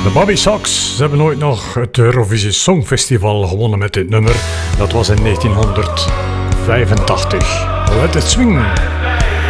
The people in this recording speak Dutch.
Bobby Sox, ze hebben ooit nog het Eurovisie Songfestival gewonnen met dit nummer. Dat was in 1985. Let it swing.